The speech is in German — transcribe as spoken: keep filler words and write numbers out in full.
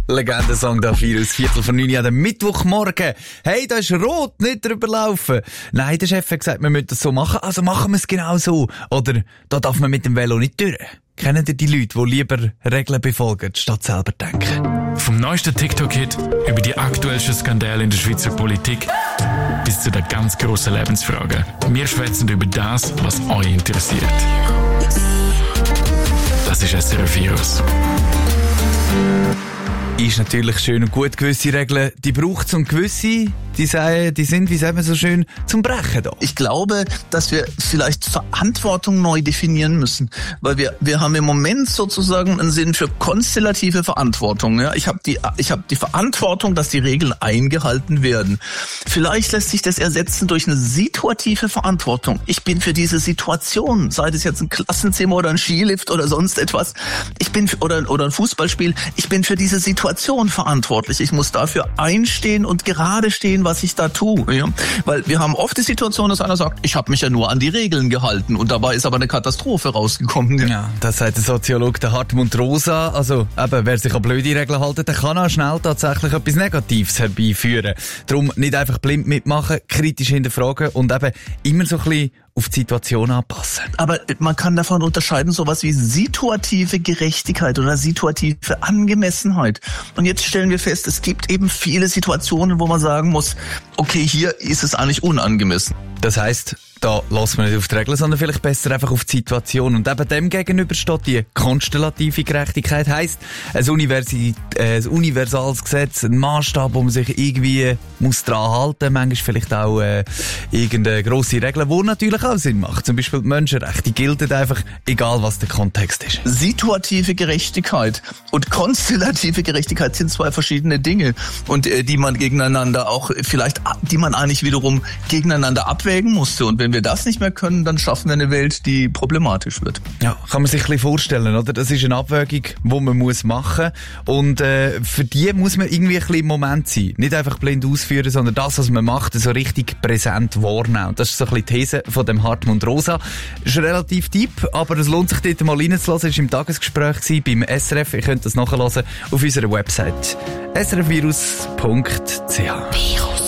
Legendensong da Virus, Viertel von neun an dem Mittwochmorgen. Hey, da ist rot, nicht drüber laufen. Nein, der Chef hat gesagt, wir müssen das so machen, also machen wir es genau so. Oder, da darf man mit dem Velo nicht durch. Kennen ihr die Leute, die lieber Regeln befolgen, statt selber denken? Vom neuesten TikTok-Hit über die aktuellsten Skandale in der Schweizer Politik bis zu den ganz grossen Lebensfragen. Wir schwätzen über das, was euch interessiert. Das ist S R F Virus. Ist natürlich schön und gut, gewisse Regeln, die braucht es und gewisse, die, sagen, die sind, wie sagen wir so schön, zum Brechen da. Ich glaube, dass wir vielleicht Verantwortung neu definieren müssen, weil wir wir haben im Moment sozusagen einen Sinn für konstellative Verantwortung. Ja, ich habe die ich habe die Verantwortung, dass die Regeln eingehalten werden. Vielleicht lässt sich das ersetzen durch eine situative Verantwortung. Ich bin für diese Situation, sei das jetzt ein Klassenzimmer oder ein Skilift oder sonst etwas. Ich bin für, oder oder ein Fußballspiel. Ich bin für diese Situation verantwortlich. Ich muss dafür einstehen und gerade stehen, was ich da tue. Ja? Weil wir haben oft die Situation, dass einer sagt, ich habe mich ja nur an die Regeln gehalten und dabei ist aber eine Katastrophe rausgekommen. Ja, das sagt der Soziologe der Hartmut Rosa. Also eben, wer sich an blöde Regeln hält, der kann auch schnell tatsächlich etwas Negatives herbeiführen. Darum nicht einfach blind mitmachen, kritisch hinterfragen und eben immer so ein bisschen auf die Situation anpassen. Aber man kann davon unterscheiden, sowas wie situative Gerechtigkeit oder situative Angemessenheit. Und jetzt stellen wir fest, es gibt eben viele Situationen, wo man sagen muss, okay, hier ist es eigentlich unangemessen. Das heisst, da lassen wir nicht auf die Regeln, sondern vielleicht besser einfach auf die Situation. Und eben dem gegenüber steht die konstellative Gerechtigkeit. Heisst, ein, Universi- äh, ein universales Gesetz, ein Maßstab, wo man sich irgendwie muss dran halten, manchmal vielleicht auch äh, irgendeine grosse Regel, die natürlich auch Sinn macht. Zum Beispiel die Menschenrechte, die gelten einfach, egal was der Kontext ist. Situative Gerechtigkeit und konstellative Gerechtigkeit sind zwei verschiedene Dinge und äh, die man gegeneinander auch vielleicht, die man eigentlich wiederum gegeneinander abwägen musste. Und wenn wir das nicht mehr können, dann schaffen wir eine Welt, die problematisch wird. Ja, kann man sich ein bisschen vorstellen, oder? Das ist eine Abwägung, die man muss machen muss. Und äh, für die muss man irgendwie ein bisschen im Moment sein. Nicht einfach blind ausführen, sondern das, was man macht, so richtig präsent wahrnehmen. Und das ist so ein bisschen die These von dem Hartmut Rosa. Ist relativ deep, aber es lohnt sich dort mal reinzulassen. Es war im Tagesgespräch gewesen, beim S R F. Ihr könnt das nachhören auf unserer Website s r f virus punkt c h. Virus.